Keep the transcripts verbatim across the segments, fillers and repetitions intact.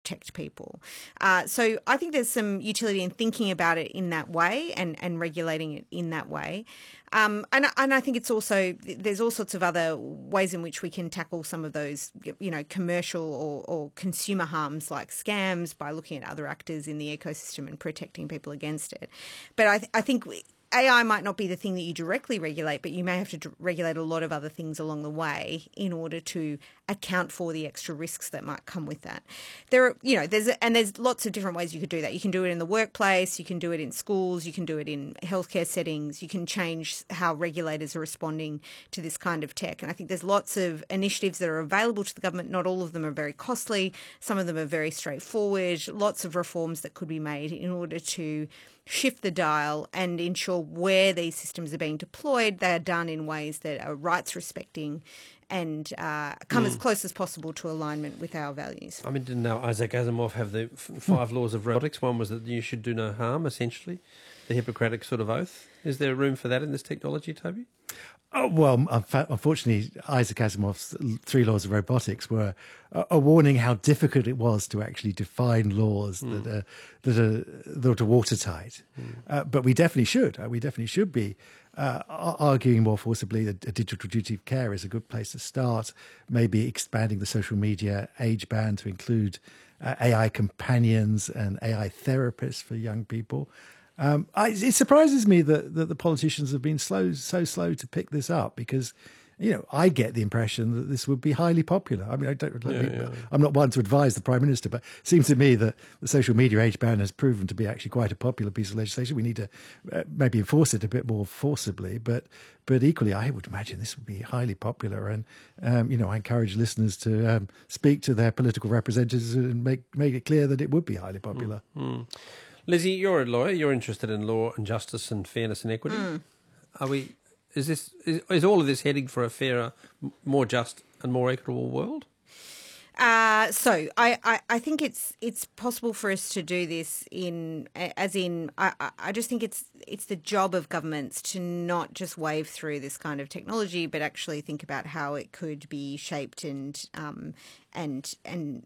protect people. Uh, so I think there's some utility in thinking about it in that way and, and regulating it in that way. Um, and, and I think it's also, there's all sorts of other ways in which we can tackle some of those, you know, commercial or, or consumer harms like scams by looking at other actors in the ecosystem and protecting people against it. But I, th- I think we, A I might not be the thing that you directly regulate, but you may have to d- regulate a lot of other things along the way in order to account for the extra risks that might come with that. There are, you know, there's and there's lots of different ways you could do that. You can do it in the workplace, you can do it in schools, you can do it in healthcare settings, you can change how regulators are responding to this kind of tech. And I think there's lots of initiatives that are available to the government. Not all of them are very costly. Some of them are very straightforward. Lots of reforms that could be made in order to shift the dial and ensure where these systems are being deployed, they are done in ways that are rights respecting and uh, come mm. as close as possible to alignment with our values. I mean, didn't now Isaac Asimov have the f- five laws of robotics? One was that you should do no harm, essentially, the Hippocratic sort of oath. Is there room for that in this technology, Toby? Oh, well, unfortunately, Isaac Asimov's three laws of robotics were a warning how difficult it was to actually define laws mm. that are that are that are watertight. Mm. Uh, but we definitely should. Uh, we definitely should be uh, arguing more forcibly that a digital duty of care is a good place to start. Maybe expanding the social media age band to include uh, A I companions and A I therapists for young people. Um, I, it surprises me that, that the politicians have been slow, so slow to pick this up because, you know, I get the impression that this would be highly popular. I mean, I don't, yeah, me, yeah. I'm not one to advise the Prime Minister, but it seems to me that the social media age ban has proven to be actually quite a popular piece of legislation. We need to uh, maybe enforce it a bit more forcibly, but but equally, I would imagine this would be highly popular. And, um, you know, I encourage listeners to um, speak to their political representatives and make, make it clear that it would be highly popular. Mm. Lizzie, you're a lawyer. You're interested in law and justice and fairness and equity. Mm. Are we? Is this? Is, is all of this heading for a fairer, more just, and more equitable world? Uh, so I, I, I think it's it's possible for us to do this in as in I, I just think it's it's the job of governments to not just wave through this kind of technology, but actually think about how it could be shaped and um and and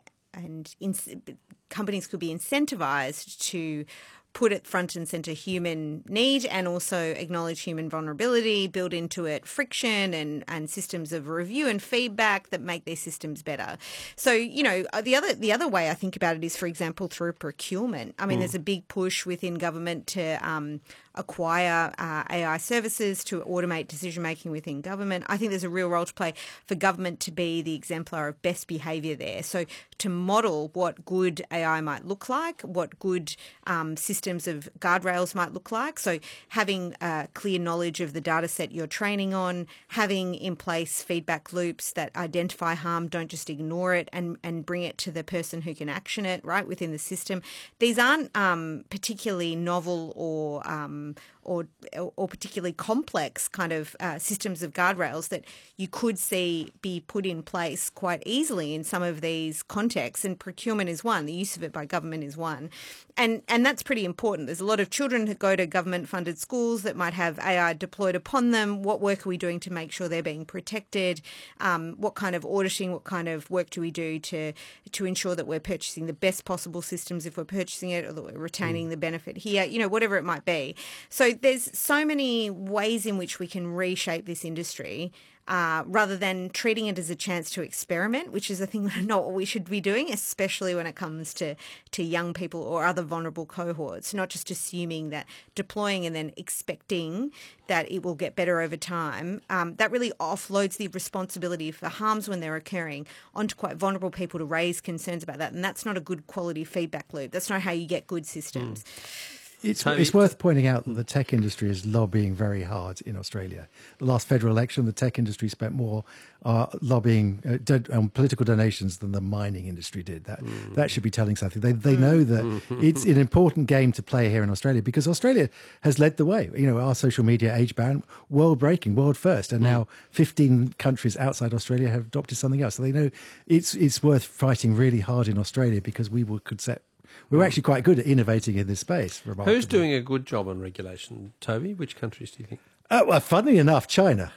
and in, companies could be incentivized to put it front and centre human need and also acknowledge human vulnerability, build into it friction and, and systems of review and feedback that make these systems better. So, you know, the other the other way I think about it is, for example, through procurement. I mean, mm. there's a big push within government to um, acquire uh, A I services to automate decision-making within government. I think there's a real role to play for government to be the exemplar of best behaviour there. So to model what good A I might look like, what good um, systems of guardrails might look like. So having uh, clear knowledge of the data set you're training on, having in place feedback loops that identify harm, don't just ignore it and, and bring it to the person who can action it, right, within the system. These aren't um, particularly novel or um, Or, or particularly complex kind of uh, systems of guardrails that you could see be put in place quite easily in some of these contexts, and procurement is one, the use of it by government is one. And and that's pretty important. There's a lot of children who go to government-funded schools that might have A I deployed upon them. What work are we doing to make sure they're being protected? Um, what kind of auditing, what kind of work do we do to to ensure that we're purchasing the best possible systems if we're purchasing it, or that we're retaining mm. the benefit here, you know, whatever it might be. So there's so many ways in which we can reshape this industry uh, rather than treating it as a chance to experiment, which is I think not what we should be doing, especially when it comes to, to young people or other vulnerable cohorts, not just assuming that deploying and then expecting that it will get better over time. Um, that really offloads the responsibility for harms when they're occurring onto quite vulnerable people to raise concerns about that. And that's not a good quality feedback loop. That's not how you get good systems. Mm. It's, it's worth pointing out that the tech industry is lobbying very hard in Australia. The last federal election, the tech industry spent more uh, lobbying uh, do, um, political donations than the mining industry did. That mm. that should be telling something. They they know that it's an important game to play here in Australia because Australia has led the way. You know, our social media age ban, world breaking, world first, and mm. now fifteen countries outside Australia have adopted something else. So they know it's it's worth fighting really hard in Australia because we will, could set. We're actually quite good at innovating in this space. Remarkably. Who's doing a good job on regulation, Toby? Which countries do you think? Uh, well, funnily enough, China.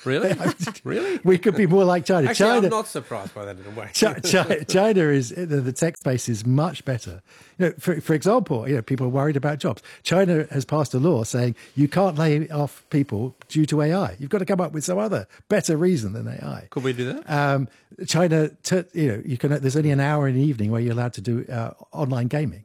Really? Really? We could be more like China. Actually, China, I'm not surprised by that in a way. Chi- Chi- China is the, the tech space is much better. You know, for for example, you know, people are worried about jobs. China has passed a law saying you can't lay off people due to A I. You've got to come up with some other better reason than A I. Could we do that? Um, China, t- you know, you can. There's only an hour in the evening where you're allowed to do uh, online gaming.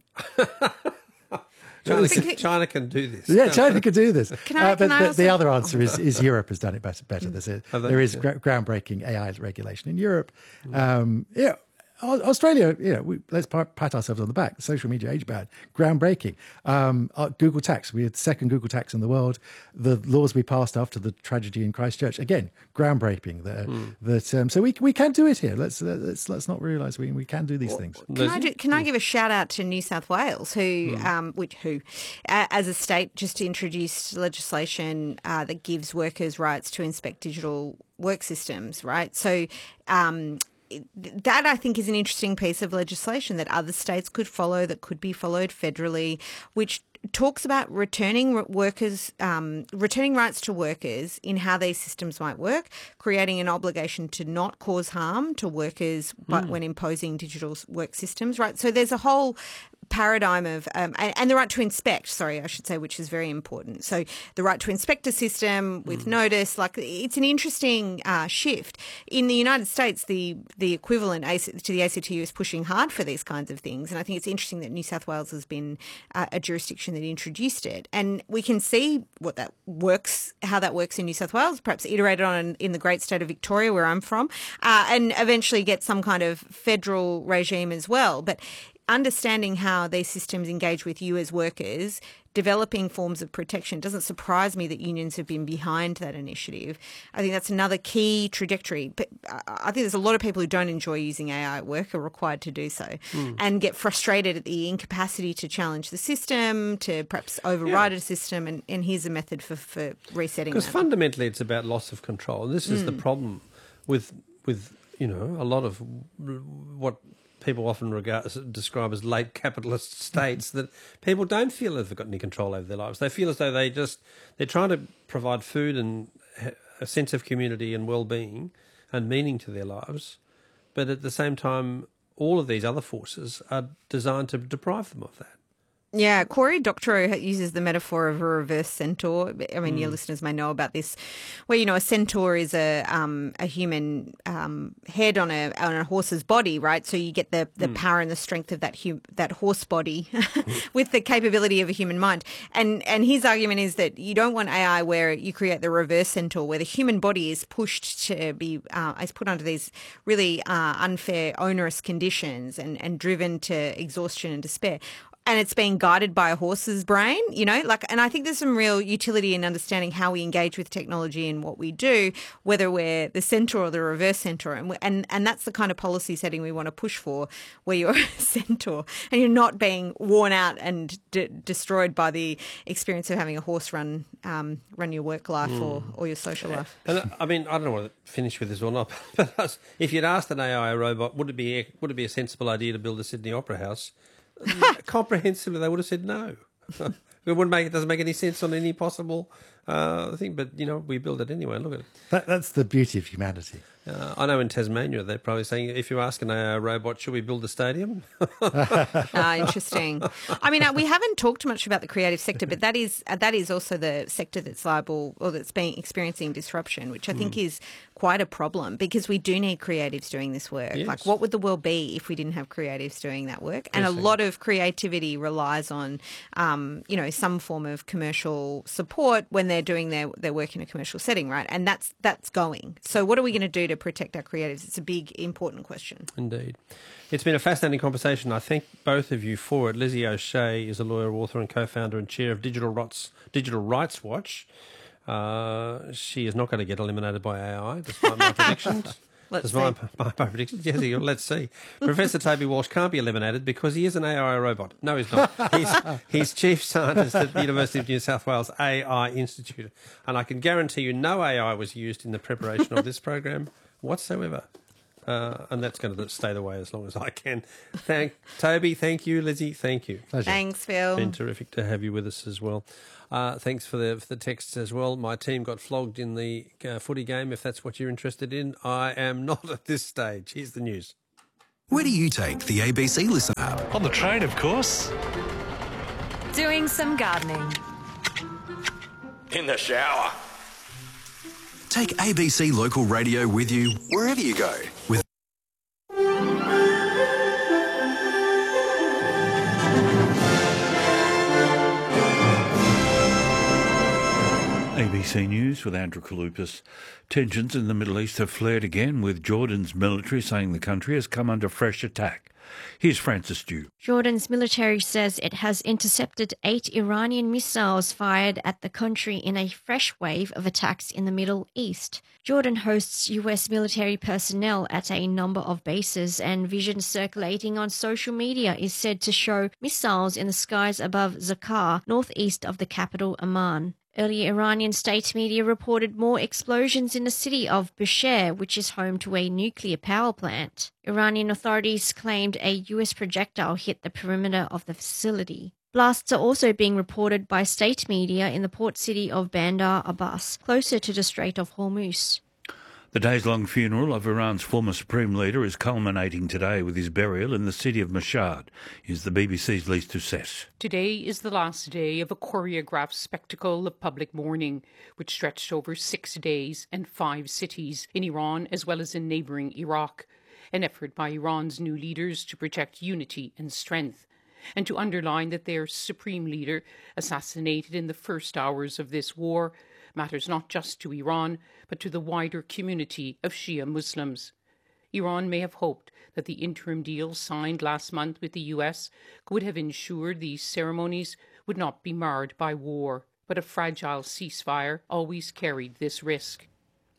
China, can, China can do this. Yeah, China could do this. Can I- Uh, but can I the, also- the other answer is, is Europe has done it better. better. There's a, Have they? there is Yeah. gra- groundbreaking A I regulation in Europe. Um, yeah, Au- Australia, you know, we, let's pat pat ourselves on the back. Social media age band, groundbreaking. Um, uh, Google Tax, we had the second Google Tax in the world. The laws we passed after the tragedy in Christchurch, again, groundbreaking. That, Hmm. that um, so we we can do it here. Let's let's let's not realise we we can do these things. Can I, do, can I give a shout out to New South Wales, who, um, which who, uh, as a state, just introduced legislation uh, that gives workers rights to inspect digital work systems. Right, so. Um, That, I think, is an interesting piece of legislation that other states could follow, that could be followed federally, which talks about returning workers, um, returning rights to workers in how these systems might work, creating an obligation to not cause harm to workers, but mm. when imposing digital work systems, right? So there's a whole paradigm of, um, and, and the right to inspect, sorry, I should say, which is very important. So the right to inspect a system with mm. notice, like it's an interesting uh, shift. In the United States, the the equivalent to the A C T U is pushing hard for these kinds of things. And I think it's interesting that New South Wales has been uh, a jurisdiction that introduced it. And we can see what that works, how that works in New South Wales, perhaps iterated on in the great state of Victoria, where I'm from, uh, and eventually get some kind of federal regime as well. But understanding how these systems engage with you as workers, developing forms of protection, doesn't surprise me that unions have been behind that initiative. I think that's another key trajectory. But I think there's a lot of people who don't enjoy using A I at work are required to do so mm. and get frustrated at the incapacity to challenge the system, to perhaps override yeah. a system. And, and here's a method for, for resetting that. Because fundamentally it's about loss of control. And this is mm. the problem with, with, you know, a lot of what people often regard, describe as late capitalist states, that people don't feel they've got any control over their lives. They feel as though they just, they're trying to provide food and a sense of community and well-being and meaning to their lives. But at the same time, all of these other forces are designed to deprive them of that. Yeah, Cory Doctorow uses the metaphor of a reverse centaur. I mean, mm. your listeners may know about this, where, you know, a centaur is a um, a human um, head on a on a horse's body, right? So you get the, the mm. power and the strength of that hu- that horse body with the capability of a human mind. And and his argument is that you don't want A I where you create the reverse centaur, where the human body is pushed to be uh, is put under these really uh, unfair, onerous conditions and, and driven to exhaustion and despair. And it's being guided by a horse's brain, you know, like, and I think there's some real utility in understanding how we engage with technology and what we do, whether we're the centaur or the reverse centaur. And, we, and, and that's the kind of policy setting we want to push for, where you're a centaur and you're not being worn out and de- destroyed by the experience of having a horse run um, run your work life mm. or, or your social life. And I mean, I don't know whether to finish with this or not, but if you'd asked an A I robot, would it be would it be a sensible idea to build a Sydney Opera House? Comprehensively, they would have said no. It wouldn't make it doesn't make any sense on any possible uh, thing. But you know, we build it anyway. Look at it. That, that's the beauty of humanity. Uh, I know in Tasmania they're probably saying, if you ask an A I robot, should we build a stadium? Ah, interesting. I mean, uh, we haven't talked much about the creative sector, but that is uh, that is also the sector that's liable or that's being experiencing disruption, which I think mm. is quite a problem, because we do need creatives doing this work. Yes. Like, what would the world be if we didn't have creatives doing that work? And yes, a lot of creativity relies on, um, you know, some form of commercial support when they're doing their, their work in a commercial setting, right? And that's that's going. So what are we going to do to protect our creatives? It's a big, important question. Indeed. It's been a fascinating conversation. I thank both of you for it. Lizzie O'Shea is a lawyer, author and co-founder and chair of Digital Rights, Digital Rights Watch. Uh, she is not going to get eliminated by A I, despite my predictions. Let's despite see. My, my predictions. Yes, let's see. Professor Toby Walsh can't be eliminated because he is an A I robot. No, he's not. He's, he's chief scientist at the University of New South Wales A I Institute. And I can guarantee you no A I was used in the preparation of this program whatsoever. uh, and that's going to stay the way as long as I can. Thank Toby, thank you, Lizzie, thank you. Pleasure. Thanks, Phil. Been terrific to have you with us as well. Uh, thanks for the for the texts as well. My team got flogged in the uh, footy game. If that's what you're interested in, I am not at this stage. Here's the news. Where do you take the A B C Listen app? On the train, of course. Doing some gardening. In the shower. Take A B C Local Radio with you wherever you go. With A B C News with Andrew Kalupas. Tensions in the Middle East have flared again, with Jordan's military saying the country has come under fresh attack. Here's Francis Dew. Jordan's military says it has intercepted eight Iranian missiles fired at the country in a fresh wave of attacks in the Middle East. Jordan hosts U S military personnel at a number of bases, and vision circulating on social media is said to show missiles in the skies above Zakar, northeast of the capital Amman. Earlier, Iranian state media reported more explosions in the city of Bushehr, which is home to a nuclear power plant. Iranian authorities claimed a U S projectile hit the perimeter of the facility. Blasts are also being reported by state media in the port city of Bandar Abbas, closer to the Strait of Hormuz. The days-long funeral of Iran's former supreme leader is culminating today with his burial in the city of Mashhad. Here's the B B C's Lise Doucet. Today is the last day of a choreographed spectacle of public mourning, which stretched over six days and five cities in Iran as well as in neighbouring Iraq, an effort by Iran's new leaders to project unity and strength, and to underline that their supreme leader, assassinated in the first hours of this war, matters not just to Iran, but to the wider community of Shia Muslims. Iran may have hoped that the interim deal signed last month with the U S would have ensured these ceremonies would not be marred by war, but a fragile ceasefire always carried this risk.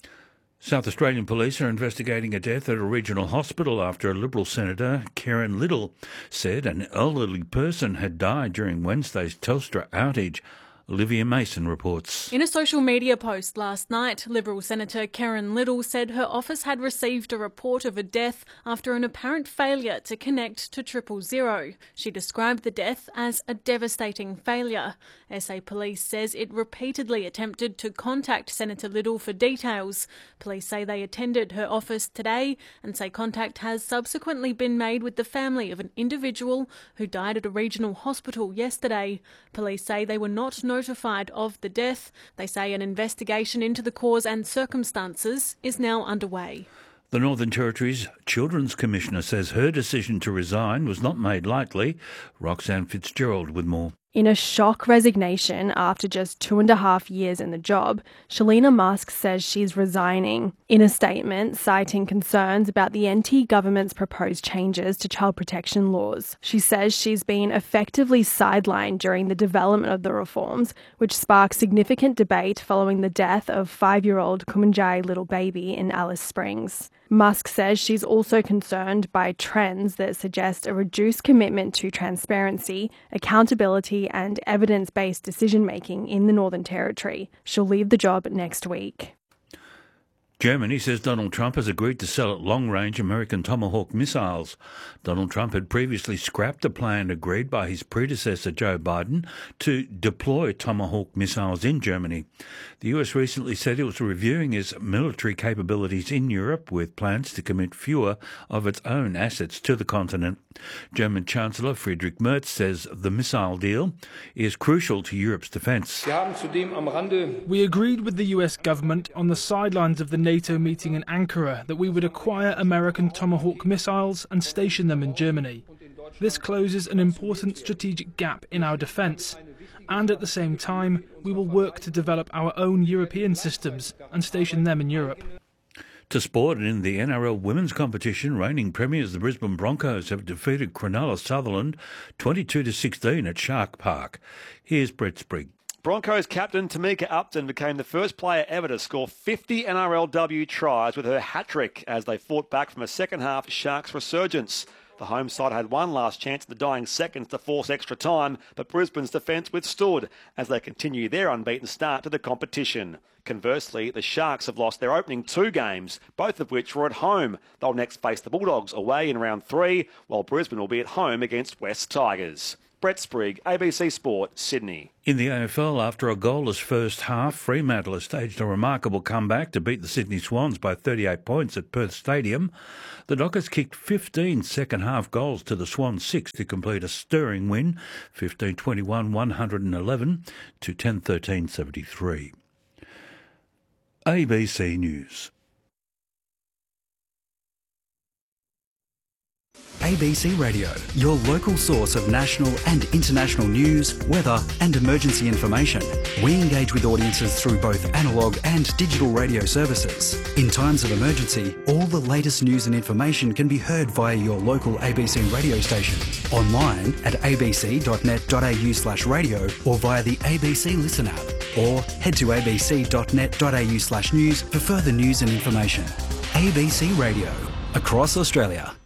South Australian police are investigating a death at a regional hospital after a Liberal Senator, Karen Little, said an elderly person had died during Wednesday's Telstra outage. Olivia Mason reports. In a social media post last night, Liberal Senator Karen Little said her office had received a report of a death after an apparent failure to connect to triple zero. She described the death as a devastating failure. S A Police says it repeatedly attempted to contact Senator Little for details. Police say they attended her office today and say contact has subsequently been made with the family of an individual who died at a regional hospital yesterday. Police say they were not notified notified of the death. They say an investigation into the cause and circumstances is now underway. The Northern Territory's Children's Commissioner says her decision to resign was not made lightly. Roxanne Fitzgerald with more. In a shock resignation after just two and a half years in the job, Shalina Musk says she's resigning. In a statement citing concerns about the N T government's proposed changes to child protection laws, she says she's been effectively sidelined during the development of the reforms, which sparked significant debate following the death of five-year-old Kumanjai little baby in Alice Springs. Musk says she's also concerned by trends that suggest a reduced commitment to transparency, accountability and evidence-based decision-making in the Northern Territory. She'll leave the job next week. Germany says Donald Trump has agreed to sell it long-range American Tomahawk missiles. Donald Trump had previously scrapped a plan agreed by his predecessor Joe Biden to deploy Tomahawk missiles in Germany. The U S recently said it was reviewing its military capabilities in Europe with plans to commit fewer of its own assets to the continent. German Chancellor Friedrich Merz says the missile deal is crucial to Europe's defence. We agreed with the U S government on the sidelines of the NATO meeting in Ankara that we would acquire American Tomahawk missiles and station them in Germany. This closes an important strategic gap in our defence, and at the same time we will work to develop our own European systems and station them in Europe. To sport, and in the N R L women's competition, reigning premiers the Brisbane Broncos have defeated Cronulla Sutherland twenty-two to sixteen at Shark Park. Here's Brett Sprigg. Broncos captain Tamika Upton became the first player ever to score fifty N R L W tries with her hat-trick as they fought back from a second-half Sharks resurgence. The home side had one last chance in the dying seconds to force extra time, but Brisbane's defence withstood as they continue their unbeaten start to the competition. Conversely, the Sharks have lost their opening two games, both of which were at home. They'll next face the Bulldogs away in round three, while Brisbane will be at home against West Tigers. Brett Sprigg, A B C Sport, Sydney. In the A F L, after a goalless first half, Fremantle has staged a remarkable comeback to beat the Sydney Swans by thirty-eight points at Perth Stadium. The Dockers kicked fifteen second-half goals to the Swans six to complete a stirring win, fifteen twenty-one one hundred eleven to ten thirteen seventy-three. A B C News. A B C Radio, your local source of national and international news, weather and emergency information. We engage with audiences through both analogue and digital radio services. In times of emergency, all the latest news and information can be heard via your local A B C radio station, online at abc.net.au slash radio or via the A B C Listen app, or head to abc.net.au slash news for further news and information. A B C Radio, across Australia.